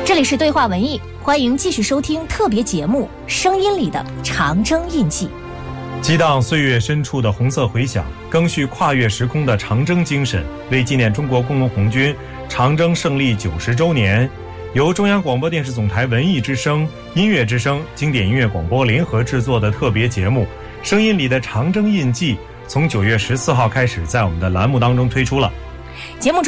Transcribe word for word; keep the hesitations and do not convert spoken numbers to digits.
这里是对话文艺，欢迎继续收听特别节目《声音里的长征印记》。 激荡岁月深处的红色回响，赓续跨越时空的长征精神，为纪念中国工农红军长征胜利九十周年，由中央广播电视总台文艺之声、音乐之声、经典音乐广播联合制作的特别节目《声音里的长征印记》，从九月十四号开始在我们的栏目当中推出了。 节目中